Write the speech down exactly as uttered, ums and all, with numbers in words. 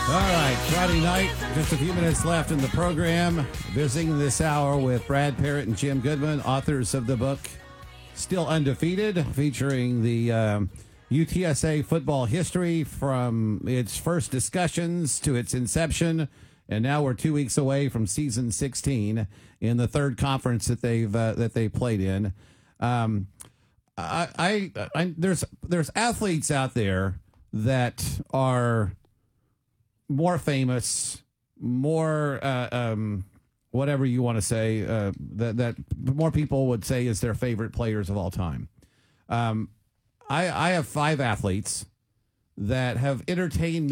All right, Friday night, just a few minutes left in the program. Visiting this hour with Brad Parrott and Jim Goodman, authors of the book Still Undefeated, featuring the um, U T S A football history from its first discussions to its inception. And now we're two weeks away from season sixteen in the third conference that they've uh, that they played in. Um, I, I, I there's there's athletes out there that are more famous, more uh, um, whatever you want to say, uh, that that more people would say is their favorite players of all time. Um, I I have five athletes that have entertained me